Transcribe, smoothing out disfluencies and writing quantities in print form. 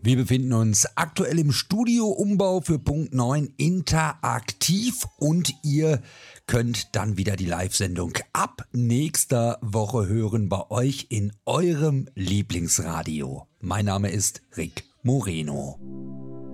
Wir befinden uns aktuell im Studioumbau für Punkt 9 interaktiv und ihr könnt dann wieder die Live-Sendung ab nächster Woche hören bei euch in eurem Lieblingsradio. Mein Name ist Rick Moreno.